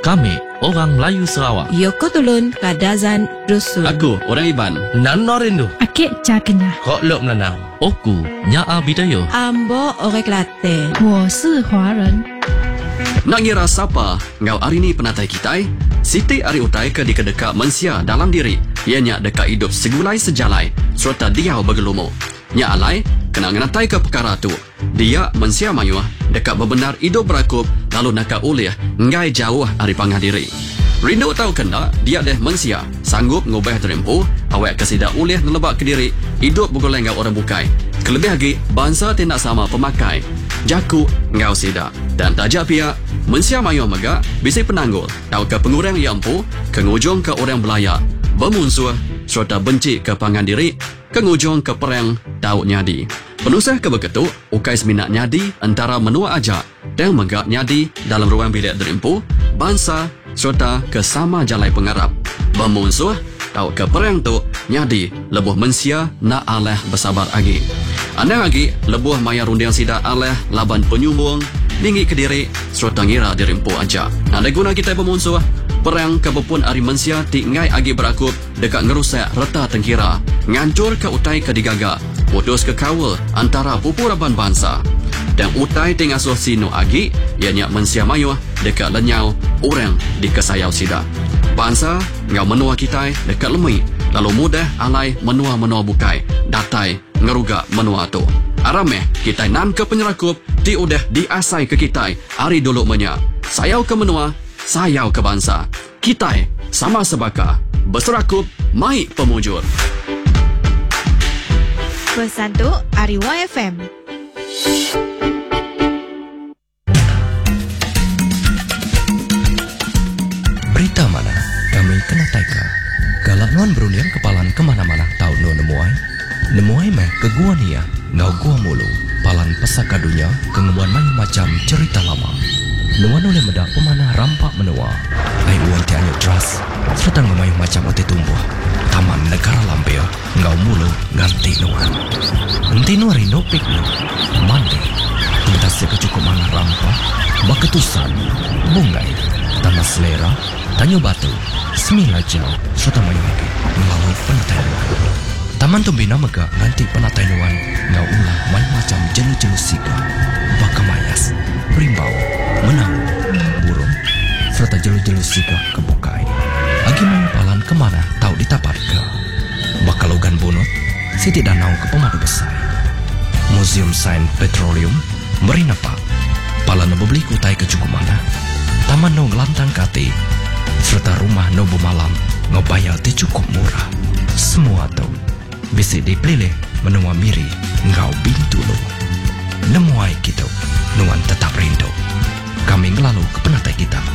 Kami, orang Melayu Sarawak. Yoko Tulun Kadazan Dusun. Aku, orang Iban. Nano Rindu. Akik Cakenya. Kok Lok Menanau. Oku, Nyaa Bidayo. Ambo Orang Kelantan. 我是华人。 Nak ngira siapa ngau hari ni penatai kitai? Siti ari utai ke dikadeka mensia dalam diri. Ianya dekat hidup segulai sejalai serta dia bergelumu. Nya alai kena ngenatai ke perkara tu. Dia mensia mayuah dekat bebenar hidup berakup lalu nakak uliah ngai jauh ari pangah diri. Rindu tahu kena dia deh mensia sanggup ngubah terempu awak kesida uliah nelebak ke diri hidup bergoleng ngau orang bukai. Kelebih lagi bangsa tidak sama pemakai. Jaku ngau sida dan tajak pihak mensia mayuah mega bisa penanggul tahu ke pengurang yang empu kengujung ke orang belaya bermusuh serta benci ke pangan diri kengujung ke perang tahu nyadi. Penusah ke begitu ukai seminat nyadi antara menua aja dan mega nyadi dalam ruang bilik derempu bangsa serta ke sama jalai pengarap bermusuh tahu ke perang tu nyadi lebuh mensia nak aleh bersabar lagi. Anda lagi lebuh maya rundiang sida aleh laban penyumbung tinggi ke diri serta ngira dirempu aja. Nak ada guna kita bermusuh perang kebepun ari mensia tingai agi berakup dekat ngerusak reta tengkira ngancur ke utai ke digaga putus ke kawal antara pupuraban bangsa dan utai tingasuh sino agi ianya mensia mayuah dekat lenyau orang di kesayau sida bangsa ngau menua kita dekat lemui lalu mudah alai menua-menua bukai datai ngerugak menua tu arameh kita nan ke penyerakup di udah diasai ke kita hari dulu menya sayau ke menua sayau ke bangsa kita sama sebaka berserakup mai pemujur. Pesan tu Ari YFM. Berita mana kami kena taika. Galak nuan berundian kepalan kemana-mana tahu nuan nemuai meh ke gua nia ngau gua mulu palan pesaka dunia kengemuan macam cerita lama. Nuan oleh medak pemanah rampak menua. Ai uai tianyo dras serta ngemai macam ote tumbuh. Taman negara lampir ngau mulu ganti nuan. Nanti nuan rindu piknik mandi. Tintas sekecukup mana rampak baketusan bungai tanah selera tanyo batu semila jauh serta mayu lagi melalui penatai nuan. Taman Tumbina mega nganti penatai nuan ngau ulah main macam jelu-jelu sika bakamayas berimbau menang burung serta jelu-jelu sika kebukai. Agi mempalan kemana tahu ditapat ke Bakalogan Bunut Siti Danau ke Pemadu Besai Museum Sains Petroleum Merinapak Pala no beli kutai ke Cukumana Taman no ngelantang kati serta rumah no malam ngobayar ti cukup murah. Semua tu bisa dipilih menua miri ngau bintu lo. Nemuai kita nuan tetap rindu. Kami ngelalu ke penatai kita